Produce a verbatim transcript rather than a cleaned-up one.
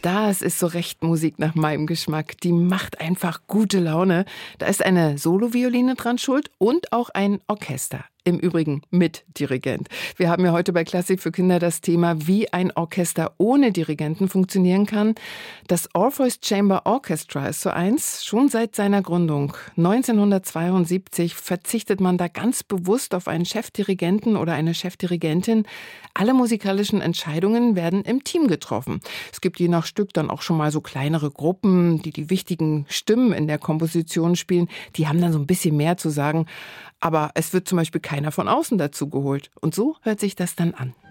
Das ist so recht Musik nach meinem Geschmack. Die macht einfach gute Laune. Da ist eine Solovioline dran schuld und auch ein Orchester. Im Übrigen mit Dirigent. Wir haben ja heute bei Klassik für Kinder das Thema, wie ein Orchester ohne Dirigenten funktionieren kann. Das Orpheus Chamber Orchestra ist so eins, schon seit seiner Gründung. neunzehnhundertzweiundsiebzig verzichtet man da ganz bewusst auf einen Chefdirigenten oder eine Chefdirigentin. Alle musikalischen Entscheidungen werden im Team getroffen. Es gibt je nach Stück dann auch schon mal so kleinere Gruppen, die die wichtigen Stimmen in der Komposition spielen. Die haben dann so ein bisschen mehr zu sagen. Aber es wird zum Beispiel keiner von außen dazu geholt. Und so hört sich das dann an.